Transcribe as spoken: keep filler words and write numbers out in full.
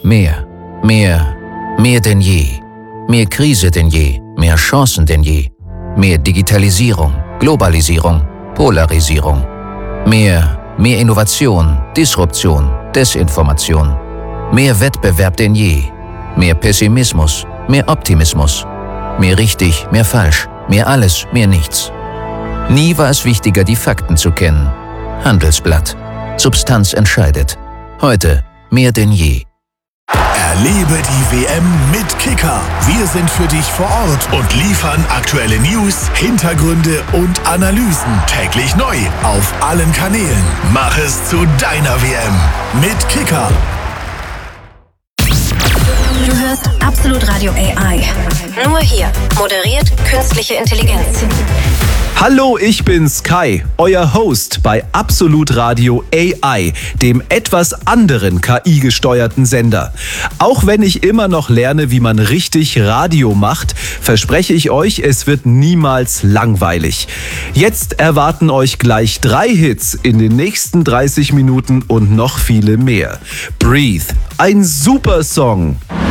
Mehr, mehr, mehr denn je. Mehr Krise denn je, mehr Chancen denn je. Mehr Digitalisierung, Globalisierung, Polarisierung. Mehr, mehr Innovation, Disruption, Desinformation. Mehr Wettbewerb denn je. Mehr Pessimismus, mehr Optimismus. Mehr richtig, mehr falsch, mehr alles, mehr nichts. Nie war es wichtiger, die Fakten zu kennen. Handelsblatt. Substanz entscheidet. Heute mehr denn je. Erlebe die W M mit Kicker. Wir sind für dich vor Ort und liefern aktuelle News, Hintergründe und Analysen täglich neu auf allen Kanälen. Mach es zu deiner W M mit Kicker. Du hörst Absolut Radio A I. Nur hier moderiert künstliche Intelligenz. Hallo, ich bin Sky, euer Host bei Absolut Radio A I, dem etwas anderen K I-gesteuerten Sender. Auch wenn ich immer noch lerne, wie man richtig Radio macht, verspreche ich euch, es wird niemals langweilig. Jetzt erwarten euch gleich drei Hits in den nächsten dreißig Minuten und noch viele mehr. Breathe, ein super Song.